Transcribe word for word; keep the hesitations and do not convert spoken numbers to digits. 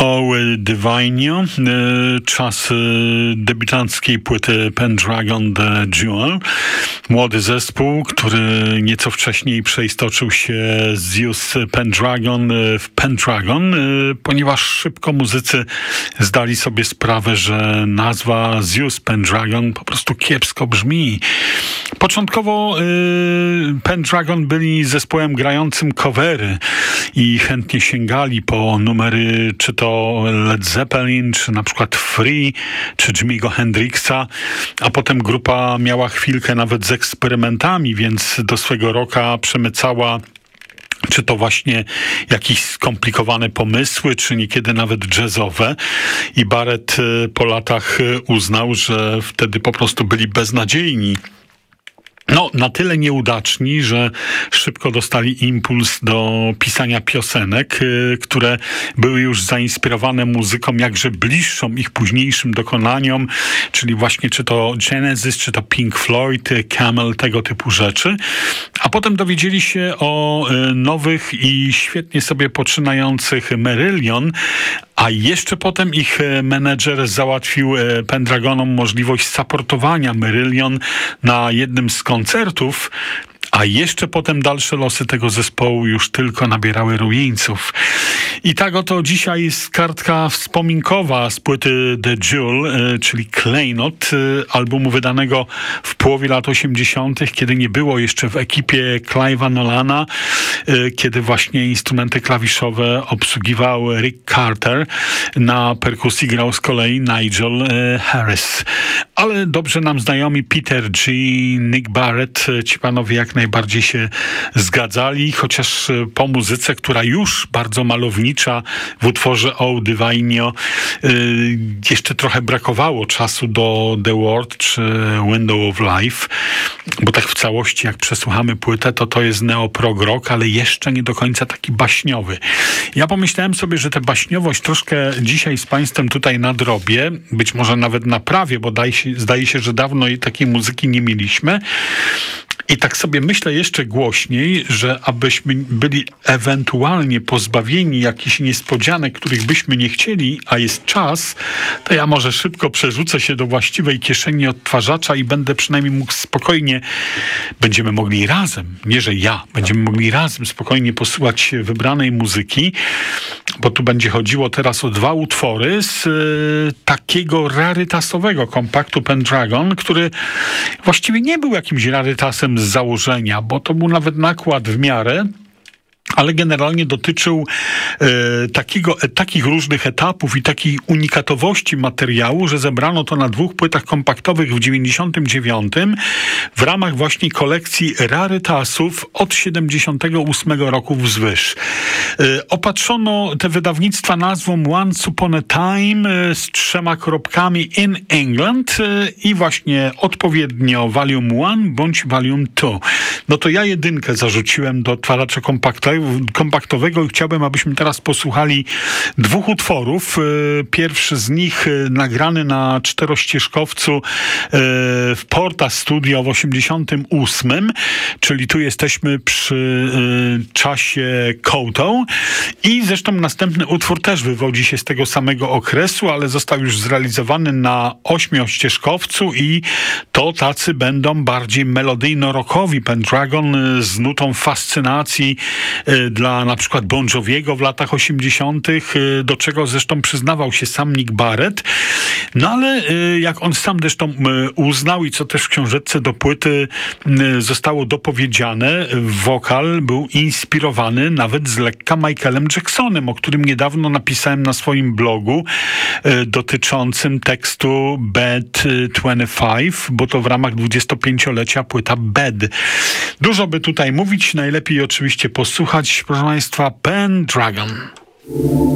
O Divine, czas debiutanckiej płyty Pendragon The Jewel. Młody zespół, który nieco wcześniej przeistoczył się z Zeus Pendragon w Pendragon, ponieważ szybko muzycy zdali sobie sprawę, że nazwa Zeus Pendragon po prostu kiepsko brzmi. Początkowo y, Pendragon byli zespołem grającym covery i chętnie sięgali po numery czy to Led Zeppelin, czy na przykład Free, czy Jimmy'ego Hendrixa, a potem grupa miała chwilkę nawet z eksperymentami, więc do swego rocka przemycała czy to właśnie jakieś skomplikowane pomysły, czy niekiedy nawet jazzowe. I Barrett po latach uznał, że wtedy po prostu byli beznadziejni. No, na tyle nieudaczni, że szybko dostali impuls do pisania piosenek, y, które były już zainspirowane muzyką jakże bliższą ich późniejszym dokonaniom, czyli właśnie czy to Genesis, czy to Pink Floyd, Camel, tego typu rzeczy. A potem dowiedzieli się o y, nowych i świetnie sobie poczynających Marillion, a jeszcze potem ich menedżer załatwił Pendragonom możliwość supportowania Marillion na jednym z koncertów, a jeszcze potem dalsze losy tego zespołu już tylko nabierały rumieńców. I tak oto dzisiaj jest kartka wspominkowa z płyty The Jewel, czyli Klejnot, albumu wydanego w połowie lat osiemdziesiątych, kiedy nie było jeszcze w ekipie Clive'a Nolana, kiedy właśnie instrumenty klawiszowe obsługiwał Rick Carter, na perkusji grał z kolei Nigel Harris. Ale dobrze nam znajomi Peter G., Nick Barrett, ci panowie jak najbardziej się zgadzali, chociaż po muzyce, która już bardzo malownicza w utworze O Divine, yy, jeszcze trochę brakowało czasu do The Word czy Window of Life, bo tak w całości jak przesłuchamy płytę, to to jest neoprog rock, ale jeszcze nie do końca taki baśniowy. Ja pomyślałem sobie, że tę baśniowość troszkę dzisiaj z państwem tutaj nadrobię, być może nawet naprawię, bo daje się, zdaje się, że dawno takiej muzyki nie mieliśmy. I tak sobie myślę jeszcze głośniej, że abyśmy byli ewentualnie pozbawieni jakichś niespodzianek, których byśmy nie chcieli, a jest czas, to ja może szybko przerzucę się do właściwej kieszeni odtwarzacza i będę przynajmniej mógł spokojnie, będziemy mogli razem, nie że ja, będziemy mogli razem spokojnie posłuchać wybranej muzyki, bo tu będzie chodziło teraz o dwa utwory z y, takiego rarytasowego kompaktu Pendragon, który właściwie nie był jakimś rarytasem z założenia, bo to był nawet nakład w miarę, ale generalnie dotyczył e, takiego, e, takich różnych etapów i takiej unikatowości materiału, że zebrano to na dwóch płytach kompaktowych w dziewięćdziesiątym dziewiątym w ramach właśnie kolekcji rarytasów od siedemdziesiątego ósmego roku wzwyż. E, opatrzono te wydawnictwa nazwą Once Upon a Time e, z trzema kropkami in England e, i właśnie odpowiednio Volume jeden bądź Volume dwa. No to ja jedynkę zarzuciłem do odtwarzacza kompaktowego kompaktowego i chciałbym, abyśmy teraz posłuchali dwóch utworów. Pierwszy z nich nagrany na czterościeżkowcu w Porta Studio w osiemdziesiątym ósmym, czyli tu jesteśmy przy czasie Koto i zresztą następny utwór też wywodzi się z tego samego okresu, ale został już zrealizowany na ośmiościeżkowcu i to tacy będą bardziej melodyjno-rockowi Pendragon z nutą fascynacji dla na przykład Bon Joviego w latach osiemdziesiątych, do czego zresztą przyznawał się sam Nick Barrett. No ale jak on sam zresztą uznał i co też w książeczce do płyty zostało dopowiedziane, wokal był inspirowany nawet z lekka Michaelem Jacksonem, o którym niedawno napisałem na swoim blogu dotyczącym tekstu Bad dwadzieścia pięć, bo to w ramach dwudziestopięciolecia płyta Bad. Dużo by tutaj mówić, najlepiej oczywiście posłuchać, proszę państwa, Pendragon.